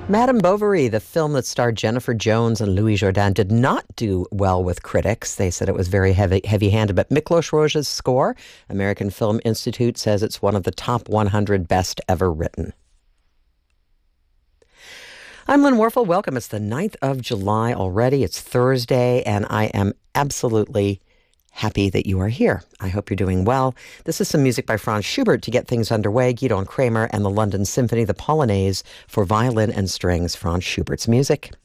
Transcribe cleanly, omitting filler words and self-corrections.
Madame Bovary, the film that starred Jennifer Jones and Louis Jourdan, did not do well with critics. They said it was very heavy-handed. But Miklos Rozsa's score, American Film Institute, says it's one of the top 100 best ever written. I'm Lynn Warfel. Welcome. It's the 9th of July already. It's Thursday, and I am absolutely happy that you are here. I hope you're doing well. This is some music by Franz Schubert to get things underway. Gidon Kremer and the London Symphony, the Polonaise for violin and strings. Franz Schubert's music.